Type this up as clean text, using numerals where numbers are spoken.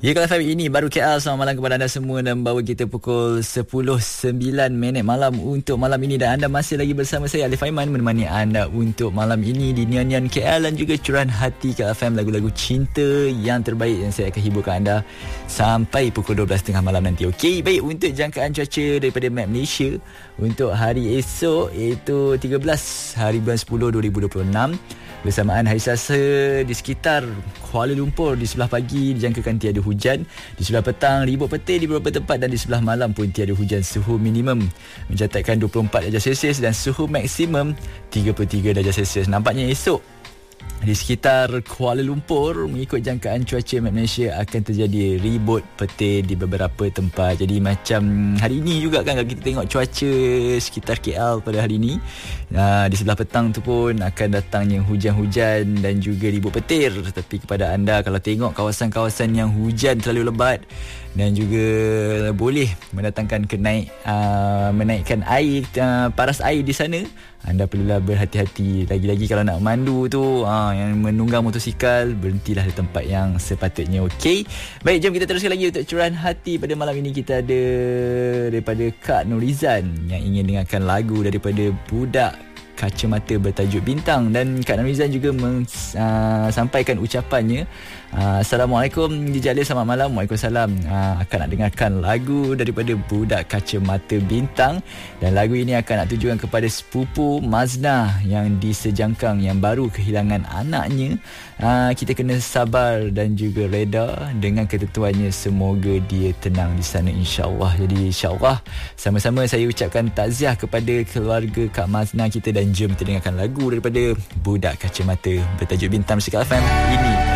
Ya, kalau FM ini baru KL. Selamat malam kepada anda semua dan bawa kita pukul 10.09 malam untuk malam ini. Dan anda masih lagi bersama saya, Alif Aiman, menemani anda untuk malam ini di Nian-Nian KL dan juga Curahan Hati KL FM, lagu-lagu cinta yang terbaik yang saya akan hiburkan anda sampai pukul 12.30 malam nanti. Okey, baik, untuk jangkaan cuaca daripada Map Malaysia untuk hari esok, iaitu 13 hari bulan 10 2026, bersamaan hari Selasa, di sekitar Kuala Lumpur di sebelah pagi dijangkakan tiada hujan, di sebelah petang ribut petir di beberapa tempat, dan di sebelah malam pun tiada hujan. Suhu minimum mencatatkan 24 darjah Celsius dan suhu maksimum 33 darjah Celsius. Nampaknya esok di sekitar Kuala Lumpur, mengikut jangkaan cuaca Map Malaysia, akan terjadi ribut petir di beberapa tempat. Jadi macam hari ini juga kan, kalau kita tengok cuaca sekitar KL pada hari ini, di sebelah petang tu pun akan datangnya hujan-hujan dan juga ribut petir. Tetapi kepada anda, kalau tengok kawasan-kawasan yang hujan terlalu lebat dan juga boleh mendatangkan menaikkan air, paras air di sana, anda perlulah berhati-hati. Lagi-lagi kalau nak mandu tu, yang menunggang motosikal, berhentilah di tempat yang sepatutnya. Okey, baik, jom kita teruskan lagi untuk curahan hati pada malam ini. Kita ada daripada Kak Nurizan yang ingin dengarkan lagu daripada Budak Kacamata bertajuk Bintang, dan Kak Nurizan juga sampaikan ucapannya. Assalamualaikum DJ Alif, selamat malam. Waalaikumsalam. Akan nak dengarkan lagu daripada Budak Kacamata Bintang, dan lagu ini akan nak tujukan kepada sepupu Maznah yang disejangkang, yang baru kehilangan anaknya. Kita kena sabar dan juga reda dengan ketentuannya. Semoga dia tenang di sana, insyaAllah. Jadi insyaAllah sama-sama saya ucapkan takziah kepada keluarga Kak Maznah kita, dan jom kita dengarkan lagu daripada Budak Kacamata bertajuk Bintang Musik FM ini.